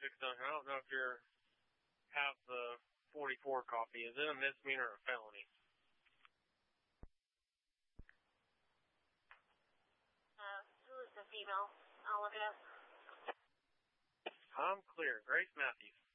600. I don't know if you have the 44 copy. Is it a misdemeanor or a felony? Who is the female? I'll look it up. I'm clear. Grace Matthews.